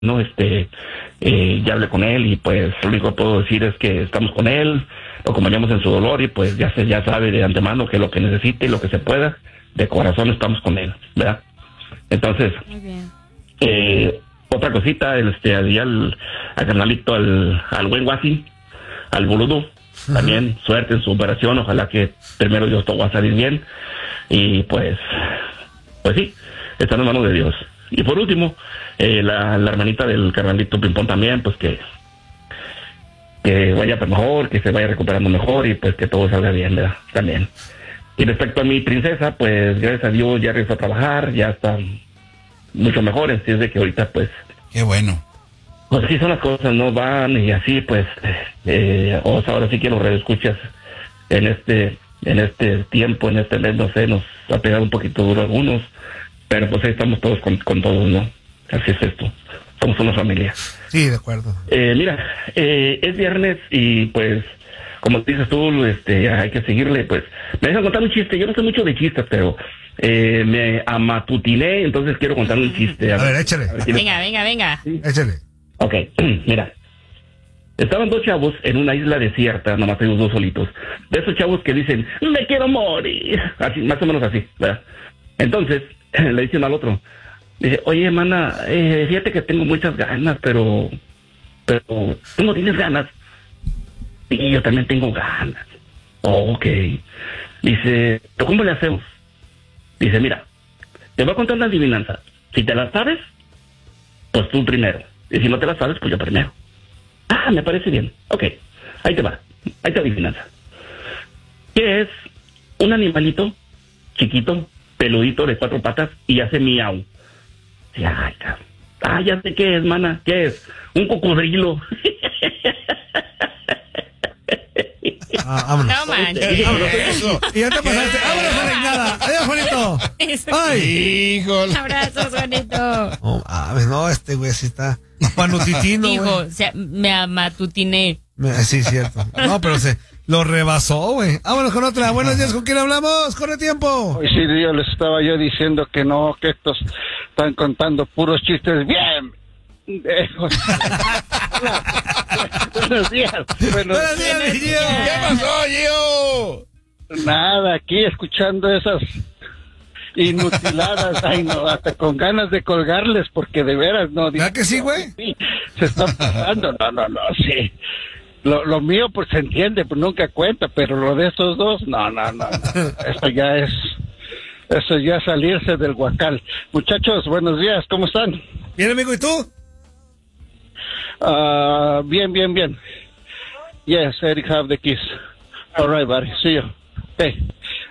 no, ya hablé con él y pues lo único que puedo decir es que estamos con él, lo acompañamos en su dolor y pues ya sabe de antemano que lo que necesite y lo que se pueda, de corazón estamos con él, ¿verdad? Entonces, muy bien. otra cosita, allá al carnalito, al buen Guasi, al boludo, también suerte en su operación, ojalá que primero Dios todo va a salir bien y pues sí, está en manos de Dios. Y por último, la hermanita del carnalito Pimpón también, pues que vaya mejor, que se vaya recuperando mejor y pues que todo salga bien, ¿verdad? También. Y respecto a mi princesa, pues gracias a Dios ya regresó a trabajar, ya está mucho mejor, así es de que ahorita pues... Qué bueno. Pues así son las cosas, ¿no? Van y así pues, ahora sí que los radioescuchas en este tiempo, en este mes, no sé, nos ha pegado un poquito duro a algunos, pero pues ahí estamos todos con todos, ¿no? Así es esto, somos una familia. Sí, de acuerdo. Mira, es viernes y pues, como dices tú, hay que seguirle, pues, me dejan contar un chiste, yo no sé mucho de chistes, pero me amatutiné, entonces quiero contar un chiste. A ver, échale. Venga. ¿Sí? Échale. Ok, mira. Estaban dos chavos en una isla desierta, nomás ellos dos solitos. De esos chavos que dicen, me quiero morir. Así, más o menos así, ¿verdad? Entonces, le dicen al otro, dice, oye, hermana, fíjate que tengo muchas ganas, pero tú no tienes ganas. Y yo también tengo ganas. Oh, ok. Dice, ¿pero cómo le hacemos? Dice, mira, te voy a contar una adivinanza. Si te la sabes, pues tú primero. Y si no te la sabes, pues yo primero. Ah, me parece bien. Ok, ahí te va. Ahí te adivinanza. ¿Qué es un animalito chiquito, peludito, de 4 patas y hace miau? Sí, ay, cabrón. Ah, ya sé qué es, mana. ¿Qué es? Un cocodrilo. Vámonos. No manches. Eso. Y ya te pasaste. ¡Vámonos a la chingada! ¡Adiós, Juanito! ¡Ay! Híjole. Abrazos, Juanito. No, este güey sí está panutitino, Digo, güey. o sea, me amatutiné. Sí, cierto. No, pero se lo rebasó, güey. Vámonos con otra. Buenos días, ¿con quién hablamos? ¡Corre tiempo! Hoy sí, yo les estaba yo diciendo que no, que estos están contando puros chistes bien. Buenos días. ¡Buenos días, Gio! ¿Qué pasó, Gio? Nada, aquí escuchando esas inutiladas. Ay, no, hasta con ganas de colgarles, porque de veras no. ¿Verdad que sí, güey? Sí, se están pasando. No, sí. Lo mío, pues se entiende, pues nunca cuenta, pero lo de estos dos, no. Eso ya es salirse del huacal. Muchachos, buenos días, ¿cómo están? Bien, amigo, ¿y tú? Bien. Yes, Eric have the keys. All right, buddy. See you. Hey.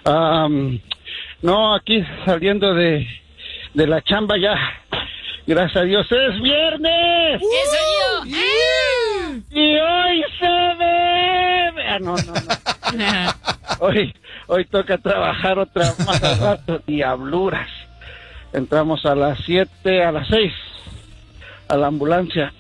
No, aquí saliendo de la chamba ya. Gracias a Dios, es viernes. ¡Eso yo! Y hoy se bebe. No. Hoy toca trabajar otra más al rato. Diabluras. Entramos a las 7, a las 6 a la ambulancia.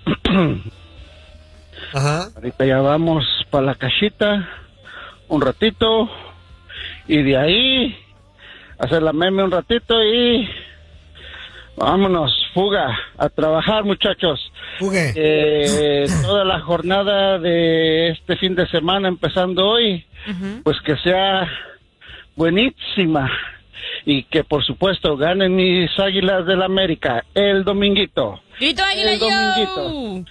Ajá. Ahorita ya vamos para la cachita un ratito y de ahí hacer la meme un ratito y vámonos, fuga, a trabajar, muchachos. Fugue. Toda la jornada de este fin de semana empezando hoy, pues que sea buenísima. Y que por supuesto ganen mis Águilas del América el dominguito. ¡Grito Águila El yo! dominguito.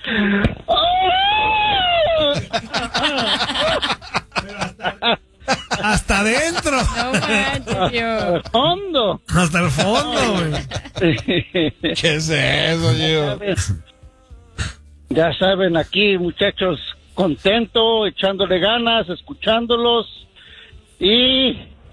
Hasta adentro. No manches, yo. Al fondo. Hasta el fondo, güey. ¿Qué es eso, Gio? Ya saben, aquí muchachos, contento, echándole ganas, escuchándolos y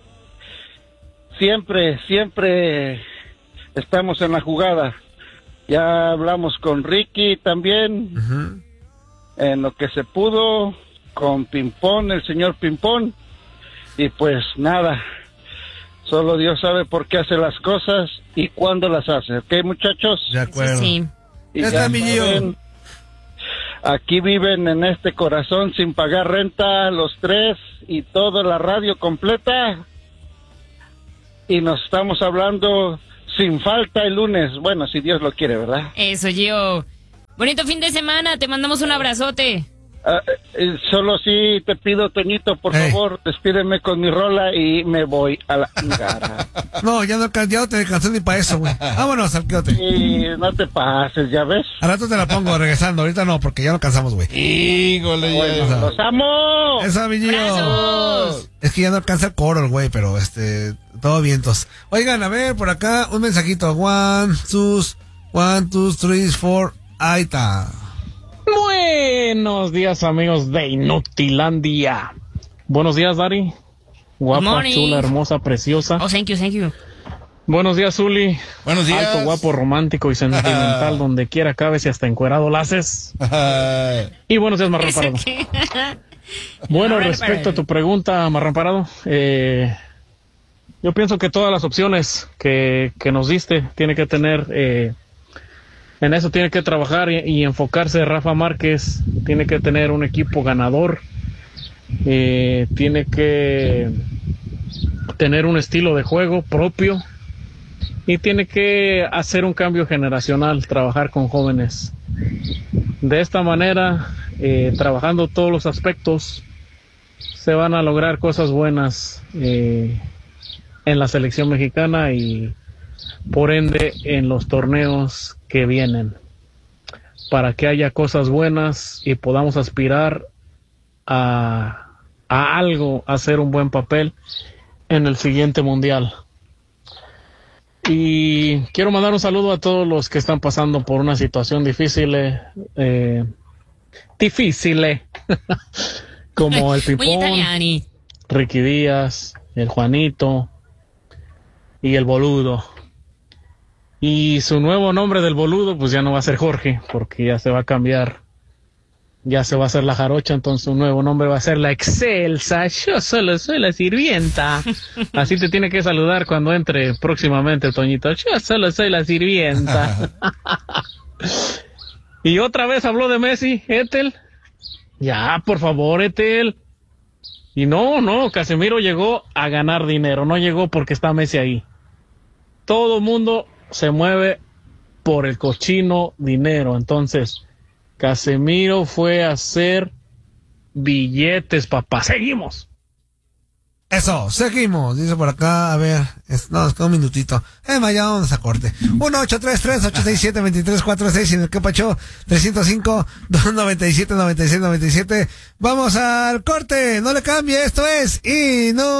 siempre estamos en la jugada. Ya hablamos con Ricky también, en lo que se pudo, con Pimpón, el señor Pimpón, y pues nada, solo Dios sabe por qué hace las cosas y cuándo las hace, ¿ok, muchachos? De acuerdo. Sí. Y Ya está, mi Gio. saben, aquí viven en este corazón sin pagar renta los tres y toda la radio completa. Y nos estamos hablando sin falta el lunes. Bueno, si Dios lo quiere, ¿verdad? Eso, Gio. Bonito fin de semana, te mandamos un abrazote. Solo sí te pido, Toñito, por favor, despídeme con mi rola y me voy a la chingada. No, ya no te alcanzó ni para eso, güey. Vámonos al quiote. Sí, no te pases, ¿ya ves? Al rato te la pongo regresando, ahorita no, porque ya no cansamos, güey. Híjole, Bueno, ¡los amo! Eso, mi Gio. ¡Abrazos! Es que ya no alcanza el coro el güey, pero todo vientos. Oigan, a ver, por acá, un mensajito. 1, 2, 3, 4, ahí está. Buenos días, amigos de Inutilandia. Buenos días, Dari. Guapa, Morning. chula, hermosa, preciosa. Oh, thank you. Buenos días, Zuli. Buenos días. Alto, guapo, romántico y sentimental, donde quiera cabes y hasta encuerado la haces. Y buenos días, Marrón Parado. Bueno, Marrón respecto Parado. a tu pregunta, Marrón Parado, yo pienso que todas las opciones que nos diste tiene que tener... en eso tiene que trabajar y enfocarse Rafa Márquez, tiene que tener un equipo ganador, tiene que tener un estilo de juego propio y tiene que hacer un cambio generacional, trabajar con jóvenes. De esta manera, trabajando todos los aspectos, se van a lograr cosas buenas en la selección mexicana y por ende en los torneos que vienen, para que haya cosas buenas y podamos aspirar a algo, a hacer un buen papel en el siguiente mundial. Y quiero mandar un saludo a todos los que están pasando por una situación difícil, como el Muy Pipón, italiani. Ricky Díaz, el Juanito y el Boludo. Y su nuevo nombre del Boludo, pues ya no va a ser Jorge, porque ya se va a cambiar. Ya se va a hacer la Jarocha, entonces su nuevo nombre va a ser la Excelsa. Yo solo soy la sirvienta. Así te tiene que saludar cuando entre próximamente, Toñito. Yo solo soy la sirvienta. Y otra vez habló de Messi, Ethel. Ya, por favor, Ethel. Y no, Casemiro llegó a ganar dinero, no llegó porque está Messi ahí. Todo mundo se mueve por el cochino dinero. Entonces, Casemiro fue a hacer billetes, papá. Seguimos. Eso, seguimos. Dice por acá, a ver, nos queda un minutito. Ya vamos a corte. 1-833-867-2346 y en el que pacho 305-297-9697. Vamos al corte. No le cambie, esto es